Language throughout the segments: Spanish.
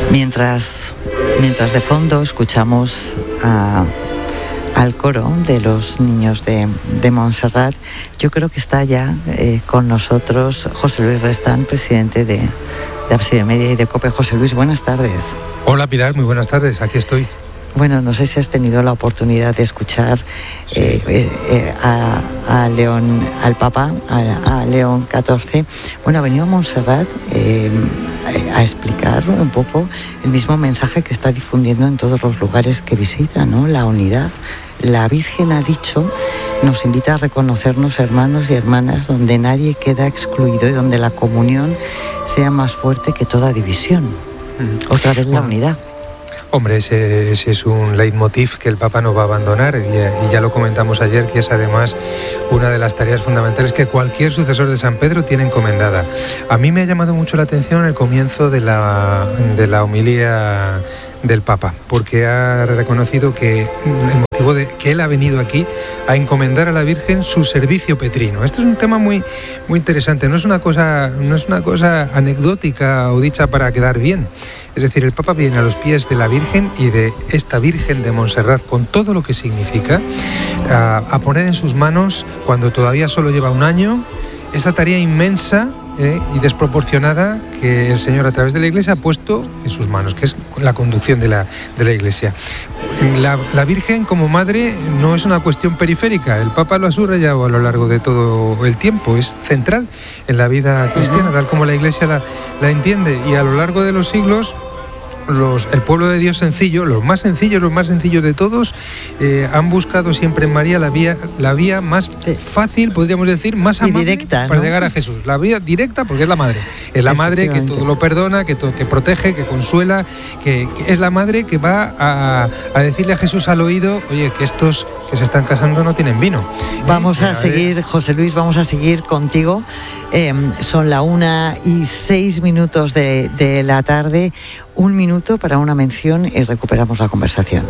Mientras de fondo escuchamos al coro de los niños de Montserrat, yo creo que está ya con nosotros José Luis Restán, presidente de Ábside Media y de COPE. José Luis, buenas tardes. Hola Pilar, muy buenas tardes, aquí estoy. Bueno, no sé si has tenido la oportunidad de escuchar a León, al Papa, a León XIV. Bueno, ha venido a Montserrat a explicar un poco el mismo mensaje que está difundiendo en todos los lugares que visita, ¿no? La unidad. La Virgen ha dicho, nos invita a reconocernos hermanos y hermanas donde nadie queda excluido y donde la comunión sea más fuerte que toda división. Otra vez la unidad. Hombre, ese es un leitmotiv que el Papa no va a abandonar y ya lo comentamos ayer, que es además una de las tareas fundamentales que cualquier sucesor de San Pedro tiene encomendada. A mí me ha llamado mucho la atención el comienzo de la homilía del Papa, porque ha reconocido que el motivo de que él ha venido aquí a encomendar a la Virgen su servicio petrino. Esto es un tema muy, muy interesante, no es una cosa anecdótica o dicha para quedar bien. Es decir, el Papa viene a los pies de la Virgen y de esta Virgen de Montserrat, con todo lo que significa, a poner en sus manos, cuando todavía solo lleva un año, esta tarea inmensa y desproporcionada que el Señor a través de la Iglesia ha puesto en sus manos, que es la conducción de la Iglesia. La Virgen como madre no es una cuestión periférica, el Papa lo ha subrayado a lo largo de todo el tiempo, es central en la vida cristiana, tal como la Iglesia la entiende, y a lo largo de los siglos el pueblo de Dios sencillo, los más sencillos de todos, han buscado siempre en María la vía más fácil, podríamos decir, más amable, directa, para llegar a Jesús. La vía directa, porque es la madre. Es la madre que todo lo perdona, que protege, que consuela, que es la madre que va a decirle a Jesús al oído, oye, que estos que se están casando no tienen vino. Vamos a seguir, José Luis, vamos a seguir contigo. Son la 1:06 de la tarde. Un minuto para una mención y recuperamos la conversación.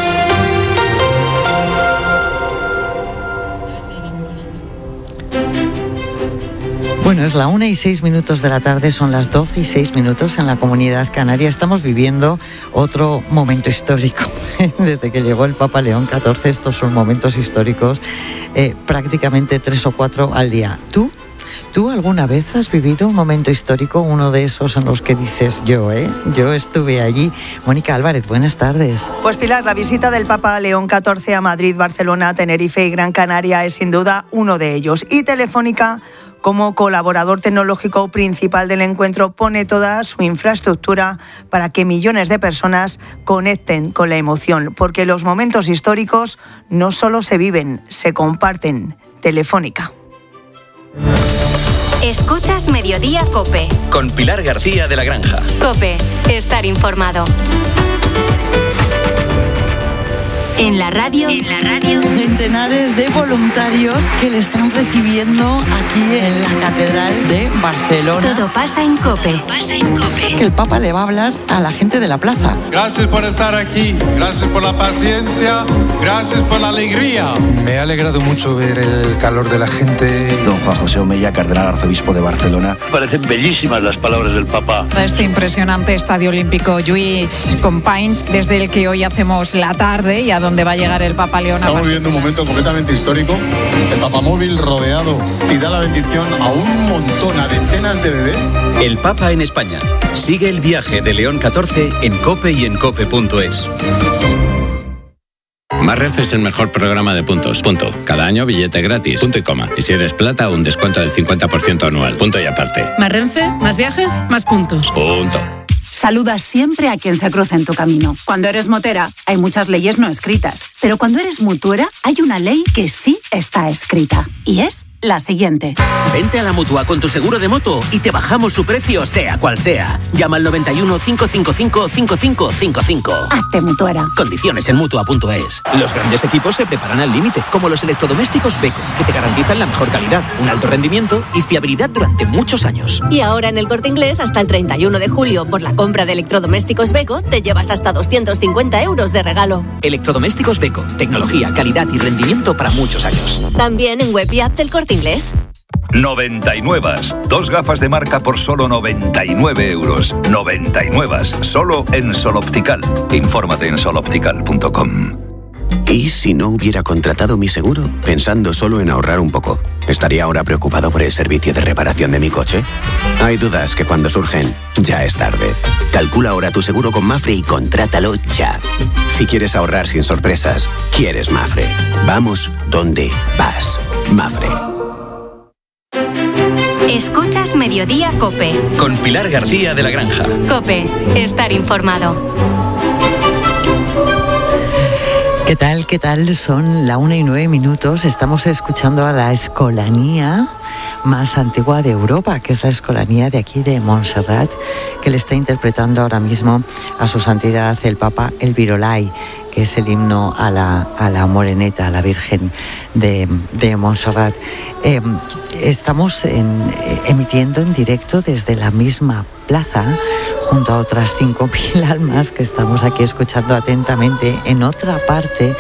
Bueno, es la 1:06 de la tarde, son las 12:06 en la Comunidad Canaria. Estamos viviendo otro momento histórico. Desde que llegó el Papa León XIV, estos son momentos históricos, prácticamente 3 o 4 al día. ¿Tú alguna vez has vivido un momento histórico, uno de esos en los que dices yo estuve allí? Mónica Álvarez, buenas tardes. Pues Pilar, la visita del Papa León XIV a Madrid, Barcelona, Tenerife y Gran Canaria es sin duda uno de ellos. Y Telefónica, como colaborador tecnológico principal del encuentro, pone toda su infraestructura para que millones de personas conecten con la emoción, porque los momentos históricos no solo se viven, se comparten. Telefónica. Escuchas Mediodía COPE. Con Pilar García de la Granja. COPE, estar informado. En la radio. Centenares de voluntarios que le están recibiendo aquí en la Catedral de Barcelona. Todo pasa en COPE. Que el Papa le va a hablar a la gente de la plaza. Gracias por estar aquí, gracias por la paciencia, gracias por la alegría. Me ha alegrado mucho ver el calor de la gente. Don Juan José Omeya, cardenal arzobispo de Barcelona. Parecen bellísimas las palabras del Papa. Este impresionante Estadio Olímpico Lluís Companys, desde el que hoy hacemos la tarde y a donde va a llegar el Papa León. Estamos viviendo un momento completamente histórico. El papamóvil rodeado y da la bendición a un montón, a decenas de bebés. El Papa en España. Sigue el viaje de León XIV en COPE y en COPE.es. Más Renfe es el mejor programa de puntos. Punto. Cada año billete gratis. Punto y coma. Y si eres plata, un descuento del 50% anual. Punto y aparte. Más Renfe, más viajes, más puntos. Punto. Saluda siempre a quien se cruza en tu camino. Cuando eres motera, hay muchas leyes no escritas. Pero cuando eres mutuera, hay una ley que sí está escrita. Y es la siguiente. Vente a la Mutua con tu seguro de moto y te bajamos su precio sea cual sea. Llama al 91 555 5555. Hazte mutuera. Condiciones en Mutua.es. Los grandes equipos se preparan al límite, como los electrodomésticos Beko, que te garantizan la mejor calidad, un alto rendimiento y fiabilidad durante muchos años. Y ahora en el Corte Inglés, hasta el 31 de julio, por la compra de electrodomésticos Beko, te llevas hasta 250 euros de regalo. Electrodomésticos Beko, tecnología, calidad y rendimiento para muchos años. También en web y app del Corte Inglés. 99. 2 gafas de marca por solo 99 euros. 99. Solo en Sol Optical. Infórmate en soloptical.com. ¿Y si no hubiera contratado mi seguro? Pensando solo en ahorrar un poco, ¿estaría ahora preocupado por el servicio de reparación de mi coche? Hay dudas que cuando surgen, ya es tarde. Calcula ahora tu seguro con Mafre y contrátalo ya. Si quieres ahorrar sin sorpresas, quieres Mafre. Vamos donde vas. Mafre. Escuchas Mediodía COPE. Con Pilar García de la Granja. COPE. Estar informado. ¿Qué tal? ¿Qué tal? Son la 1:09. Estamos escuchando a la escolanía más antigua de Europa, que es la escolanía de aquí de Montserrat, que le está interpretando ahora mismo a su santidad el Papa el Virolai, que es el himno a la Moreneta, a la Virgen de Montserrat. Estamos emitiendo en directo desde la misma plaza, junto a otras 5.000 almas que estamos aquí escuchando atentamente en otra parte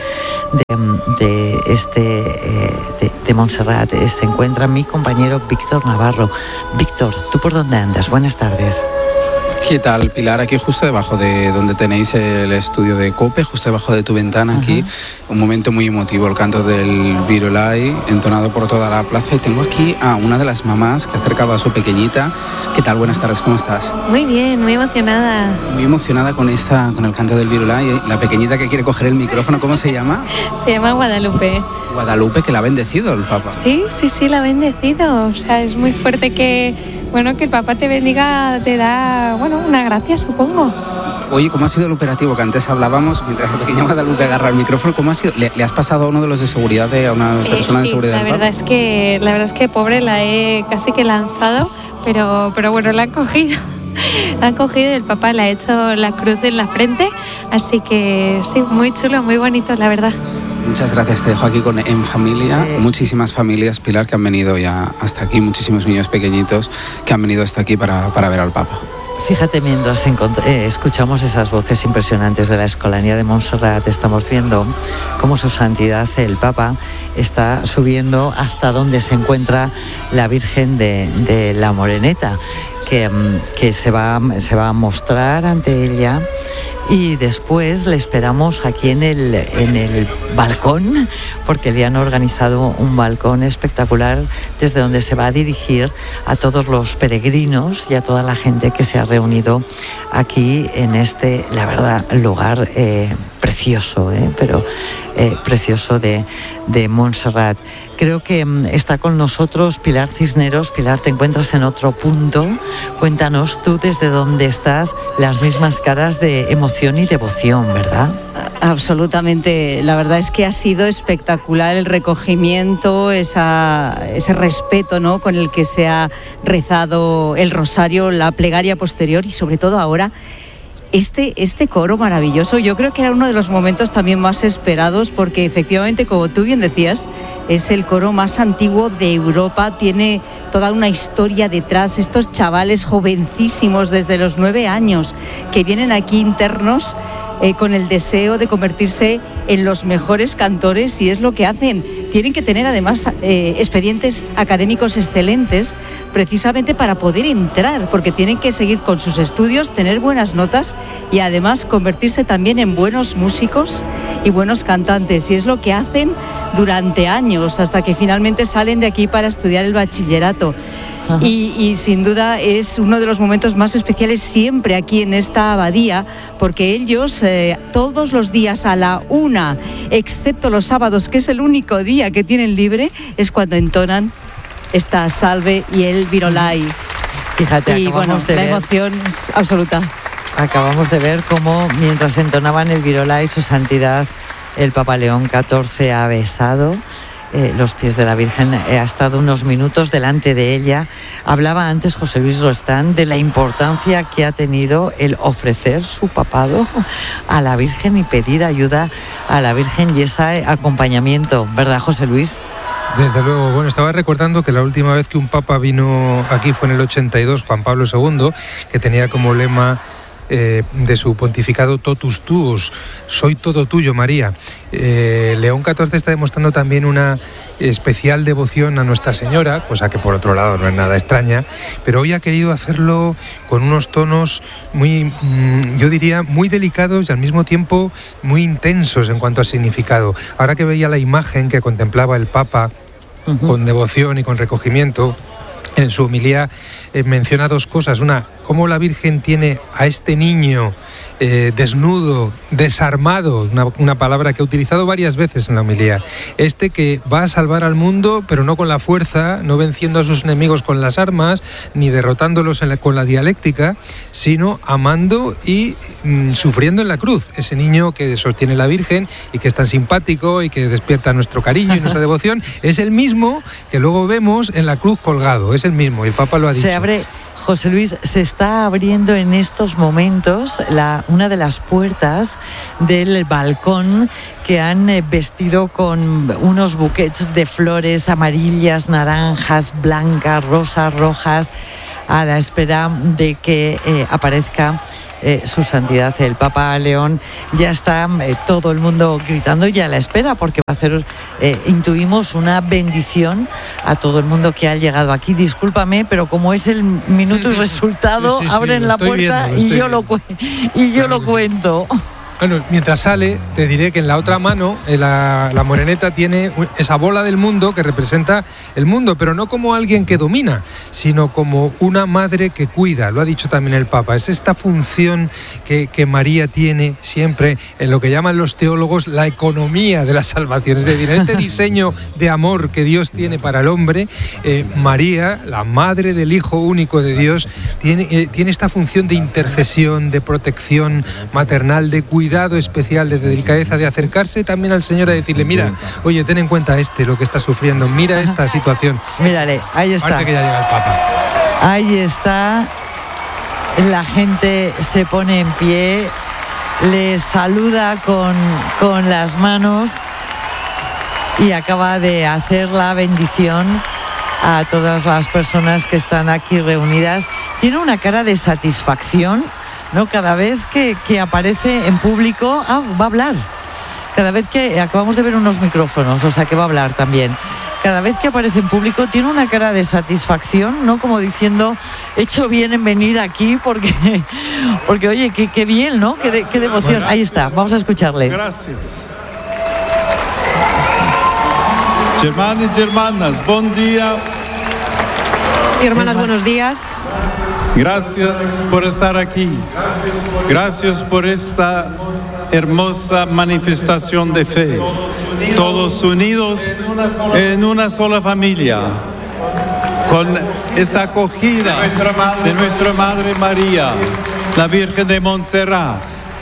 de Montserrat. Se encuentra mi compañero Víctor Navarro. Víctor, ¿tú por dónde andas? Buenas tardes. ¿Qué tal, Pilar? Aquí justo debajo de donde tenéis el estudio de COPE, justo debajo de tu ventana, aquí, un momento muy emotivo, el canto del Virolai, entonado por toda la plaza. Y tengo aquí a una de las mamás que acercaba a su pequeñita. ¿Qué tal? Buenas tardes, ¿cómo estás? Muy bien, muy emocionada. Muy emocionada con el canto del Virolai. La pequeñita que quiere coger el micrófono, ¿cómo se llama? Se llama Guadalupe. Guadalupe, que la ha bendecido el Papa. Sí, la ha bendecido. O sea, es muy fuerte que el Papa te bendiga, te da, una gracia, supongo. Oye, ¿cómo ha sido el operativo? Que antes hablábamos, mientras la pequeña Guadalupe agarra el micrófono, ¿cómo ha sido? ¿Le has pasado a uno de los de seguridad, a una persona de seguridad? La verdad es que pobre, la he casi que lanzado, pero bueno, la han cogido. La han cogido y el Papa le ha hecho la cruz en la frente, así que sí, muy chulo, muy bonito, la verdad. Muchas gracias, te dejo aquí En Familia. Muchísimas familias, Pilar, que han venido ya hasta aquí, muchísimos niños pequeñitos que han venido hasta aquí para ver al Papa. Fíjate, mientras escuchamos esas voces impresionantes de la escolanía de Montserrat, estamos viendo cómo su santidad, el Papa, está subiendo hasta donde se encuentra la Virgen de la Moreneta, que se va a mostrar ante ella. Y después le esperamos aquí en el balcón, porque le han organizado un balcón espectacular desde donde se va a dirigir a todos los peregrinos y a toda la gente que se ha reunido aquí en este, la verdad, lugar precioso, pero precioso de Montserrat. Creo que está con nosotros Pilar Cisneros. Pilar, te encuentras en otro punto. Cuéntanos tú desde dónde estás, las mismas caras de emoción y devoción, ¿verdad? Absolutamente. La verdad es que ha sido espectacular el recogimiento, ese respeto, ¿no?, con el que se ha rezado el rosario, la plegaria posterior y sobre todo ahora este coro maravilloso. Yo creo que era uno de los momentos también más esperados, porque efectivamente, como tú bien decías, es el coro más antiguo de Europa, tiene toda una historia detrás. Estos chavales jovencísimos desde los 9 años que vienen aquí internos con el deseo de convertirse en los mejores cantores, y es lo que hacen. Tienen que tener además expedientes académicos excelentes precisamente para poder entrar, porque tienen que seguir con sus estudios, tener buenas notas y además convertirse también en buenos músicos y buenos cantantes, y es lo que hacen durante años hasta que finalmente salen de aquí para estudiar el bachillerato. Y sin duda es uno de los momentos más especiales siempre aquí en esta abadía, porque ellos todos los días a la 1, excepto los sábados, que es el único día que tienen libre, es cuando entonan esta salve y el Virolai. Fíjate, y bueno, la emoción es absoluta. Acabamos de ver cómo mientras entonaban el Virolai, su santidad el Papa León XIV ha besado los pies de la Virgen, ha estado unos minutos delante de ella. Hablaba antes José Luis Rostán de la importancia que ha tenido el ofrecer su papado a la Virgen y pedir ayuda a la Virgen y ese acompañamiento, ¿verdad, José Luis? Desde luego. Bueno, estaba recordando que la última vez que un papa vino aquí fue en el 82, Juan Pablo II, que tenía como lema de su pontificado Totus Tuus, soy todo tuyo, María. León XIV está demostrando también una especial devoción a Nuestra Señora, cosa que por otro lado no es nada extraña, pero hoy ha querido hacerlo con unos tonos muy, yo diría, muy delicados y al mismo tiempo muy intensos en cuanto a significado. Ahora que veía la imagen que contemplaba el Papa con devoción y con recogimiento, en su homilía menciona dos cosas. Una, cómo la Virgen tiene a este niño desnudo, desarmado, una palabra que ha utilizado varias veces en la homilía. Que va a salvar al mundo, pero no con la fuerza, no venciendo a sus enemigos con las armas, ni derrotándolos con la dialéctica, sino amando y sufriendo en la cruz. Ese niño que sostiene la Virgen y que es tan simpático y que despierta nuestro cariño y nuestra devoción, es el mismo que luego vemos en la cruz colgado, es el mismo, y el Papa lo ha dicho. Se abre, José Luis, se está abriendo en estos momentos una de las puertas del balcón que han vestido con unos buquets de flores amarillas, naranjas, blancas, rosas, rojas, a la espera de que aparezca su santidad el Papa León. Ya está todo el mundo gritando y a la espera, porque va a hacer, intuimos, una bendición a todo el mundo que ha llegado aquí. Discúlpame, pero como es el minuto y resultado, abren la puerta y yo lo cuento. Bueno, mientras sale, te diré que en la otra mano la moreneta tiene esa bola del mundo que representa el mundo, pero no como alguien que domina, sino como una madre que cuida. Lo ha dicho también el Papa. Es esta función que María tiene siempre en lo que llaman los teólogos la economía de la salvación. Es decir, en este diseño de amor que Dios tiene para el hombre, María, la madre del Hijo único de Dios, tiene esta función de intercesión, de protección maternal, de cuidado especial, de delicadeza, de acercarse también al Señor a decirle: mira, oye, ten en cuenta lo que está sufriendo, mira esta situación. Mírale, ahí está. Parece que ya llega el Papa. Ahí está, la gente se pone en pie, le saluda con las manos y acaba de hacer la bendición a todas las personas que están aquí reunidas. Tiene una cara de satisfacción, ¿no? Cada vez que aparece en público, va a hablar. Cada vez que acabamos de ver unos micrófonos, o sea que va a hablar también. Cada vez que aparece en público tiene una cara de satisfacción, ¿no? Como diciendo, he hecho bien en venir aquí porque oye, qué bien, ¿no? Qué devoción. Ahí está, vamos a escucharle. Gracias. Hermanos y hermanas, buen día. Y hermanas, buenos días. Gracias por estar aquí. Gracias por esta hermosa manifestación de fe. Todos unidos en una sola familia, con esta acogida de nuestra Madre María, la Virgen de Montserrat.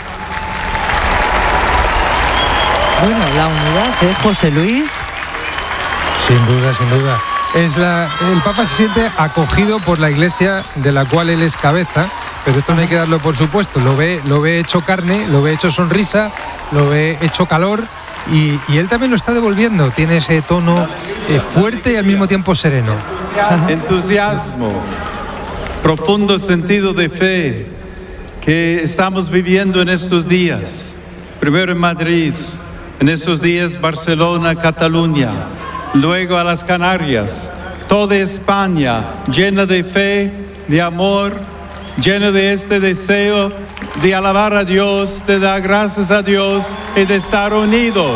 Bueno, la unidad, José Luis. Sin duda, sin duda. El Papa se siente acogido por la Iglesia de la cual él es cabeza, pero esto no hay que darlo por supuesto. Lo ve hecho carne, lo ve hecho sonrisa, lo ve hecho calor y él también lo está devolviendo. Tiene ese tono fuerte y al mismo tiempo sereno. Entusiasmo, profundo sentido de fe que estamos viviendo en estos días. Primero en Madrid, en estos días Barcelona, Cataluña. Luego a las Canarias, toda España llena de fe, de amor, llena de este deseo de alabar a Dios, de dar gracias a Dios y de estar unidos.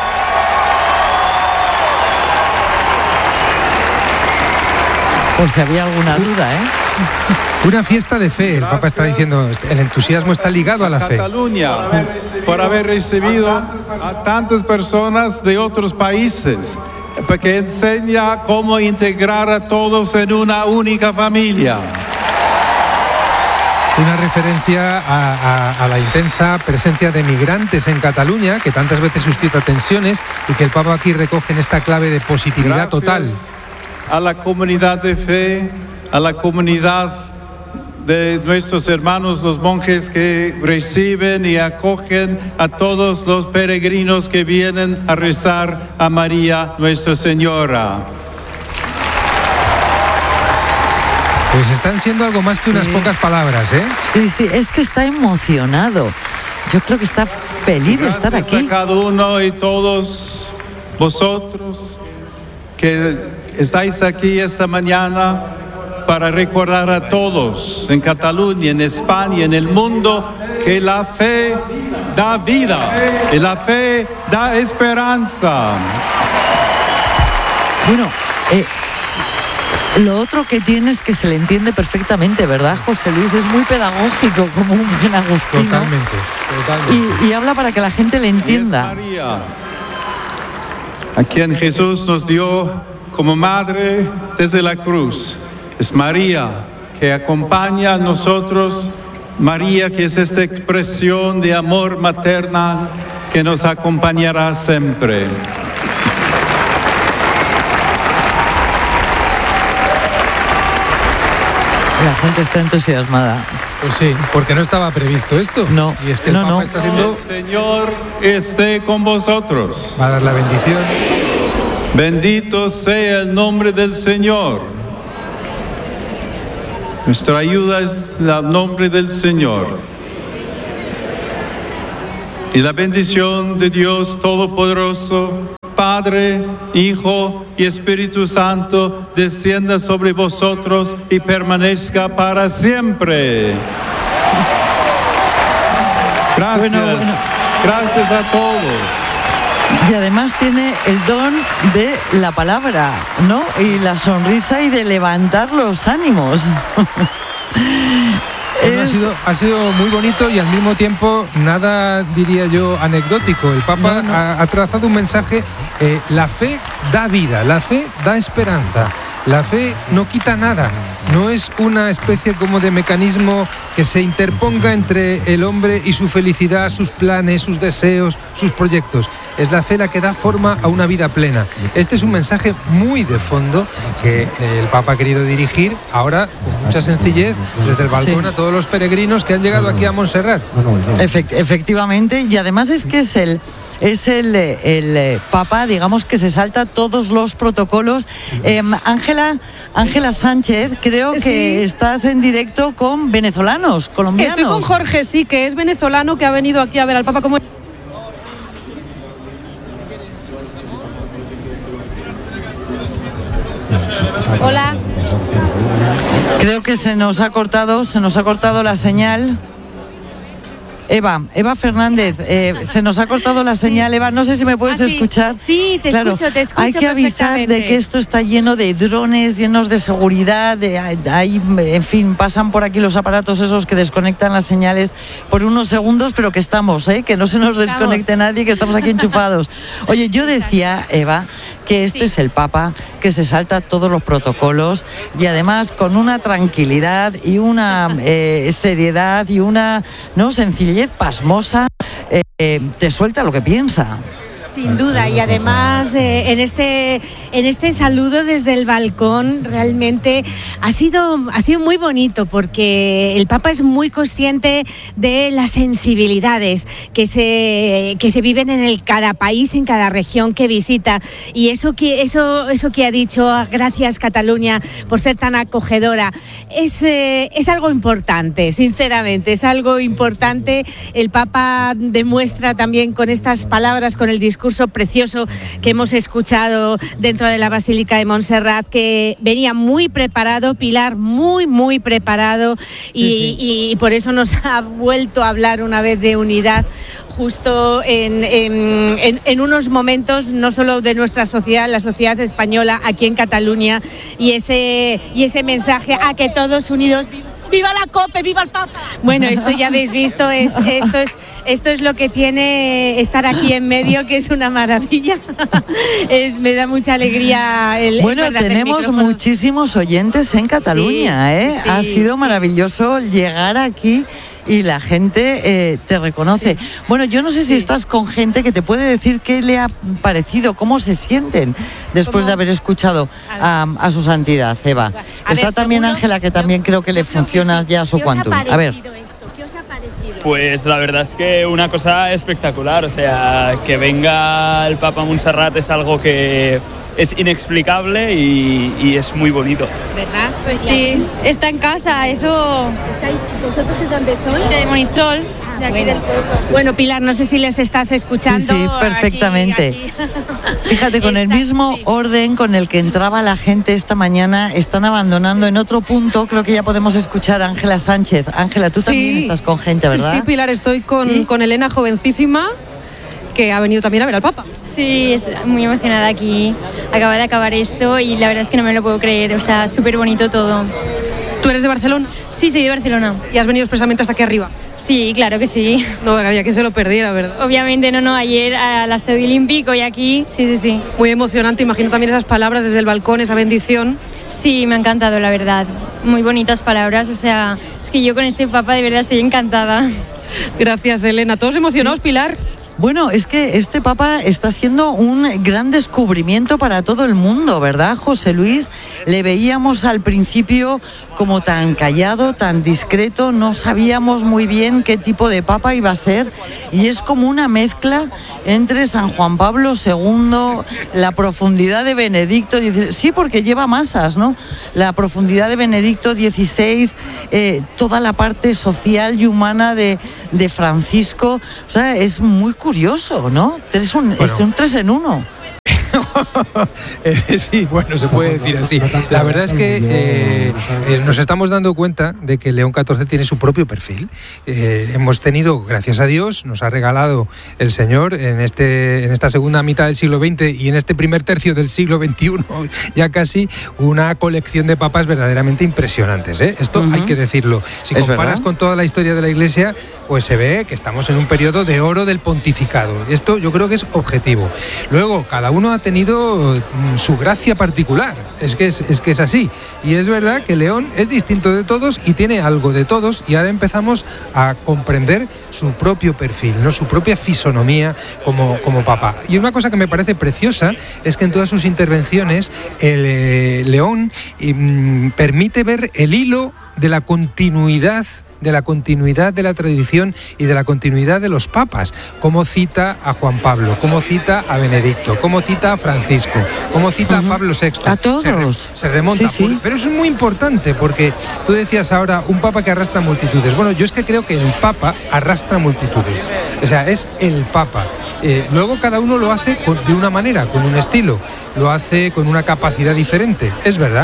Por si había alguna duda, Una fiesta de fe, el Papa está diciendo, el entusiasmo está ligado a la fe. Cataluña, por haber recibido a tantas personas de otros países, porque enseña cómo integrar a todos en una única familia. Una referencia a la intensa presencia de migrantes en Cataluña, que tantas veces suscita tensiones y que el Papa aquí recoge en esta clave de positividad total. A la comunidad de fe, a la comunidad de nuestros hermanos los monjes que reciben y acogen a todos los peregrinos que vienen a rezar a María Nuestra Señora. Pues están siendo algo más que unas pocas palabras, ¿eh? Sí, es que está emocionado. Yo creo que está feliz de estar aquí. Gracias a cada uno y todos vosotros que estáis aquí esta mañana para recordar a todos en Cataluña, en España, en el mundo, que la fe da vida y la fe da esperanza. Bueno, lo otro que tiene es que se le entiende perfectamente, ¿verdad, José Luis? Es muy pedagógico, como un buen agustino. Totalmente. Y habla para que la gente le entienda. María, a quien Jesús nos dio como madre desde la cruz. Es María que acompaña a nosotros, María que es esta expresión de amor maternal que nos acompañará siempre. La gente está entusiasmada. Pues sí, porque no estaba previsto esto. No, y es que el Papa está haciendo... El Señor esté con vosotros. Va a dar la bendición. Bendito sea el nombre del Señor. Nuestra ayuda es el nombre del Señor. Y la bendición de Dios Todopoderoso, Padre, Hijo y Espíritu Santo, descienda sobre vosotros y permanezca para siempre. Gracias. Bueno. Gracias a todos. Y además tiene el don de la palabra, ¿no? Y la sonrisa y de levantar los ánimos. Bueno, ha sido muy bonito y al mismo tiempo nada, diría yo, anecdótico. El Papa ha trazado un mensaje. La fe da vida, la fe da esperanza. La fe no quita nada, no es una especie como de mecanismo que se interponga entre el hombre y su felicidad, sus planes, sus deseos, sus proyectos. Es la fe la que da forma a una vida plena. Este es un mensaje muy de fondo que el Papa ha querido dirigir ahora con mucha sencillez desde el balcón a todos los peregrinos que han llegado aquí a Montserrat. Efectivamente, y además es que es el Papa, digamos, que se salta todos los protocolos. Ángela Sánchez, creo que estás en directo con venezolanos, colombianos. Estoy con Jorge, sí, que es venezolano, que ha venido aquí a ver al Papa. ¿Cómo? Hola. Creo que se nos ha cortado la señal. Eva Fernández, se nos ha cortado la señal. Eva, no sé si me puedes escuchar. Sí, te escucho. Hay que avisar de que esto está lleno de drones, llenos de seguridad, en fin, pasan por aquí los aparatos esos que desconectan las señales por unos segundos, pero que estamos, que no se nos desconecte nadie, que estamos aquí enchufados. Oye, yo decía, Eva, que este es el Papa, que se salta todos los protocolos y además con una tranquilidad y una seriedad y una sencillez pasmosa, te suelta lo que piensa. Sin duda, y además en este saludo desde el balcón realmente ha sido muy bonito, porque el Papa es muy consciente de las sensibilidades que se viven en cada país, en cada región que visita, y eso que ha dicho, gracias Cataluña por ser tan acogedora, es algo importante, sinceramente, es algo importante. El Papa demuestra también con estas palabras, con el discurso precioso que hemos escuchado dentro de la Basílica de Montserrat, que venía muy preparado, Pilar, muy preparado, y por eso nos ha vuelto a hablar una vez de unidad, justo en unos momentos no solo de nuestra sociedad, la sociedad española aquí en Cataluña, y ese mensaje a que todos unidos. ¡Viva la COPE! ¡Viva el Papa! Bueno, esto ya habéis visto, esto es lo que tiene estar aquí en medio, que es una maravilla. Me da mucha alegría. Bueno, tenemos muchísimos oyentes en Cataluña, sí, ha sido maravilloso llegar aquí y la gente te reconoce. Sí. Bueno, yo no sé si estás con gente que te puede decir qué le ha parecido, cómo se sienten después de haber escuchado a su santidad, Eva. Está también Ángela, que también creo que le funciona ya su quantum. A ver. ¿Qué os ha parecido? Pues la verdad es que una cosa espectacular, o sea, que venga el Papa a Montserrat es algo que es inexplicable y es muy bonito. ¿Verdad? Pues sí, está en casa, eso... ¿Vosotros de dónde son? De Monistrol, de aquí del pueblo. Bueno, Pilar, no sé si les estás escuchando. Sí, perfectamente. Aquí. Fíjate, con el mismo orden con el que entraba la gente esta mañana, están abandonando en otro punto. Creo que ya podemos escuchar a Ángela Sánchez. Ángela, tú también estás con gente, ¿verdad? Sí, Pilar, estoy con Elena, jovencísima, que ha venido también a ver al Papa. Sí, es muy emocionada aquí. Acaba de acabar esto y la verdad es que no me lo puedo creer. O sea, súper bonito todo. ¿Tú eres de Barcelona? Sí, soy de Barcelona. ¿Y has venido expresamente hasta aquí arriba? Sí, claro que sí. No había que se lo perdiera, ¿verdad? Obviamente, no, ayer al Estadio Olímpico y aquí, sí. Muy emocionante, imagino también esas palabras desde el balcón, esa bendición. Sí, me ha encantado, la verdad. Muy bonitas palabras, o sea, es que yo con este Papa de verdad estoy encantada. Gracias, Elena. ¿Todos emocionados, Pilar? Bueno, es que este Papa está siendo un gran descubrimiento para todo el mundo, ¿verdad, José Luis? Le veíamos al principio como tan callado, tan discreto, no sabíamos muy bien qué tipo de Papa iba a ser, y es como una mezcla entre San Juan Pablo II, la profundidad de Benedicto XVI, sí, porque lleva masas, ¿no? La profundidad de Benedicto XVI, toda la parte social y humana de Francisco, o sea, es muy curioso, ¿no? Es un 3 en 1. Sí, bueno, se puede decir así. La verdad es que nos estamos dando cuenta de que León XIV tiene su propio perfil. Hemos tenido, gracias a Dios, nos ha regalado el Señor en esta segunda mitad del siglo XX y en este primer tercio del siglo XXI, ya casi una colección de papas verdaderamente impresionantes, ¿eh? Esto hay que decirlo. Si comparas con toda la historia de la Iglesia, pues se ve que estamos en un periodo de oro del pontificado. Esto yo creo que es objetivo. Luego, cada uno ha tenido su gracia particular, es que es así, y es verdad que León es distinto de todos y tiene algo de todos, y ahora empezamos a comprender su propio perfil, ¿no? Su propia fisonomía como papa. Y una cosa que me parece preciosa es que en todas sus intervenciones León permite ver el hilo de la continuidad de la tradición y de la continuidad de los papas, como cita a Juan Pablo, como cita a Benedicto, como cita a Francisco, como cita a Pablo VI. A todos. Se remonta. Sí. Pero eso es muy importante, porque tú decías ahora, un papa que arrastra multitudes. Bueno, yo es que creo que el papa arrastra multitudes. O sea, es el papa. Luego cada uno lo hace de una manera, con un estilo, lo hace con una capacidad diferente, es verdad,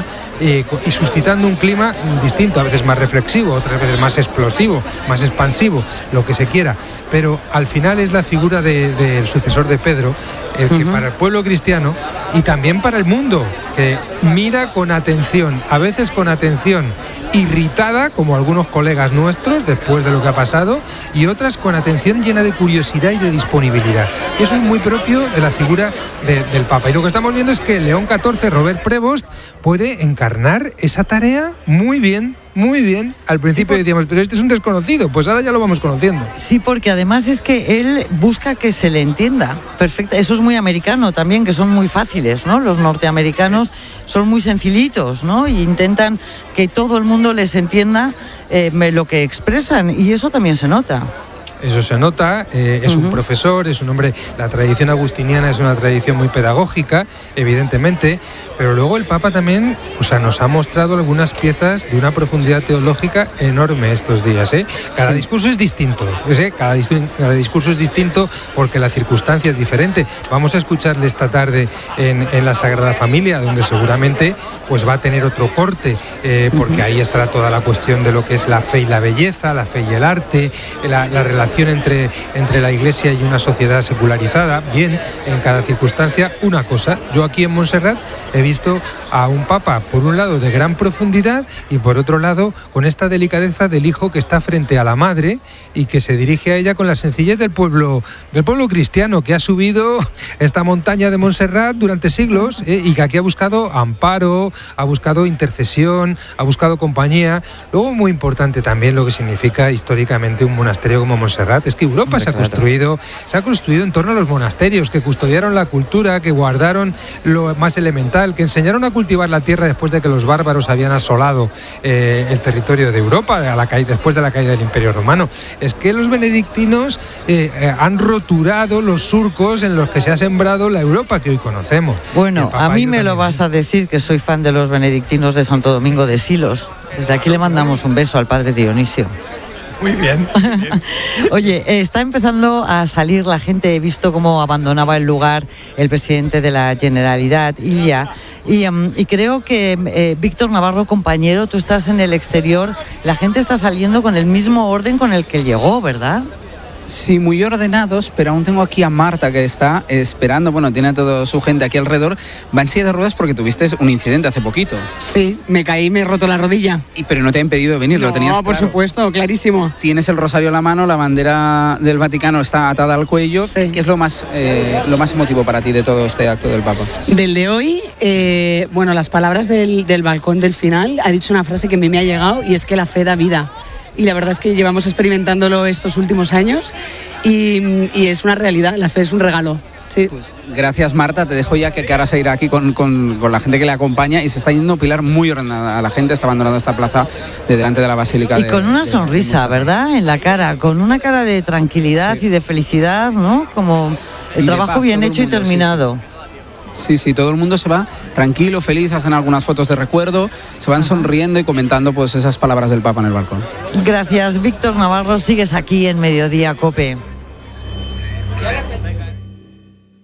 y suscitando un clima distinto, a veces más reflexivo, otras veces más explosivo, más expansivo, lo que se quiera, pero al final es la figura del sucesor de Pedro, el que para el pueblo cristiano y también para el mundo, que mira con atención, a veces con atención irritada, como algunos colegas nuestros después de lo que ha pasado, y otras con atención llena de curiosidad y de disponibilidad. Y eso es muy propio de la figura del Papa. Y lo que estamos viendo es que León XIV, Robert Prevost, puede encarnar esa tarea muy bien. Al principio decíamos, pero este es un desconocido, pues ahora ya lo vamos conociendo. Sí, porque además es que él busca que se le entienda. Perfecto, eso es muy americano también, que son muy fáciles, ¿no? Los norteamericanos son muy sencillitos, ¿no? Y intentan que todo el mundo les entienda lo que expresan, y eso también se nota. Eso se nota, es un profesor, es un hombre, la tradición agustiniana es una tradición muy pedagógica, evidentemente, pero luego el Papa también, nos ha mostrado algunas piezas de una profundidad teológica enorme estos días, ¿eh? Cada discurso es distinto, cada discurso es distinto porque la circunstancia es diferente. Vamos a escucharle esta tarde en la Sagrada Familia, donde seguramente pues va a tener otro corte, porque ahí estará toda la cuestión de lo que es la fe y la belleza, la fe y el arte, la relación entre la Iglesia y una sociedad secularizada. Bien, en cada circunstancia una cosa. Yo aquí en Montserrat he visto a un Papa, por un lado, de gran profundidad, y por otro lado, con esta delicadeza del hijo que está frente a la madre y que se dirige a ella con la sencillez del pueblo cristiano, que ha subido esta montaña de Montserrat durante siglos, y que aquí ha buscado amparo, ha buscado intercesión, ha buscado compañía. Luego, muy importante también lo que significa históricamente un monasterio como Montserrat, Montserrat. Es que Europa se ha construido en torno a los monasterios, que custodiaron la cultura, que guardaron lo más elemental, que enseñaron a cultivar la tierra después de que los bárbaros habían asolado el territorio de Europa después de la caída del Imperio Romano. Es que los benedictinos han roturado los surcos en los que se ha sembrado la Europa que hoy conocemos. Bueno, a mí me lo vas a decir, que soy fan de los benedictinos de Santo Domingo de Silos. Desde aquí le mandamos un beso al padre Dionisio. Muy bien. Oye, está empezando a salir la gente. He visto cómo abandonaba el lugar el presidente de la Generalitat, Illa, y creo que Víctor Navarro, compañero, tú estás en el exterior, la gente está saliendo con el mismo orden con el que llegó, ¿verdad? Sí, muy ordenados, pero aún tengo aquí a Marta, que está esperando, bueno, tiene a toda su gente aquí alrededor. Va en silla de ruedas porque tuviste un incidente hace poquito. Sí, me caí y me he roto la rodilla. Pero no te ha impedido venir, no, lo tenías claro. Por supuesto, clarísimo. Tienes el rosario en la mano, la bandera del Vaticano está atada al cuello. Sí. ¿Qué es lo más emotivo para ti de todo este acto del Papa? Del de hoy, bueno, las palabras del balcón del final, ha dicho una frase que a mí me ha llegado, y es que la fe da vida. Y la verdad es que llevamos experimentándolo estos últimos años y es una realidad, la fe es un regalo. Sí. Pues gracias, Marta, te dejo ya que ahora se irá aquí con la gente que le acompaña, y se está yendo Pilar muy ordenada. La gente está abandonando esta plaza de delante de la Basílica. Y con una sonrisa, ¿verdad? En la cara, con una cara de tranquilidad y de felicidad, ¿no? Como el trabajo bien hecho y terminado. Sí, todo el mundo se va tranquilo, feliz, hacen algunas fotos de recuerdo, se van sonriendo y comentando pues esas palabras del Papa en el balcón. Gracias, Víctor Navarro, sigues aquí en Mediodía COPE.